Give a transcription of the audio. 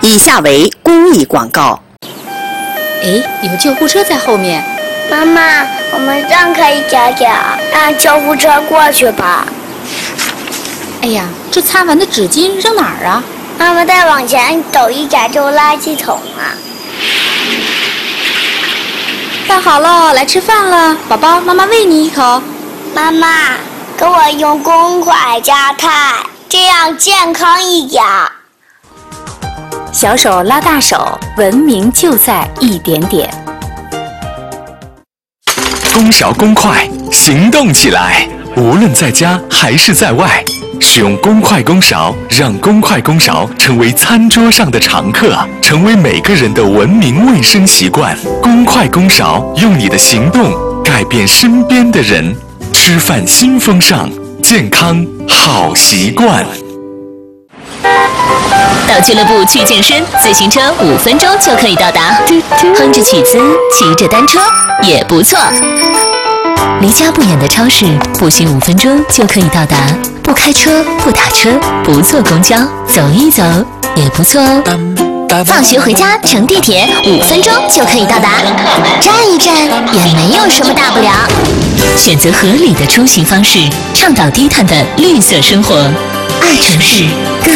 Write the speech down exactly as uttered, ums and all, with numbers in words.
以下为公益广告。 哎，有救护车在后面。 妈妈，我们让开一点点，让救护车过去吧。 哎呀，这擦完的纸巾扔哪儿啊？ 妈妈，再往前走一点就垃圾桶了。 饭好了，来吃饭了，宝宝，妈妈喂你一口。 妈妈，给我用公筷加菜，这样健康一点。 小手拉大手，文明就在一点点。 公勺公筷，行动起来！无论在家还是在外，使用公筷公勺，让公筷公勺成为餐桌上的常客，成为每个人的文明卫生习惯。公筷公勺，用你的行动改变身边的人。吃饭新风尚，健康好习惯。 到俱乐部去健身，自行车五分钟就可以到达，哼着曲子，骑着单车也不错。离家不远的超市，步行五分钟就可以到达。不开车，不打车，不坐公交，走一走也不错哦。放学回家乘地铁，五分钟就可以到达，站一站也没有什么大不了。选择合理的出行方式，倡导低碳的绿色生活。爱城市，更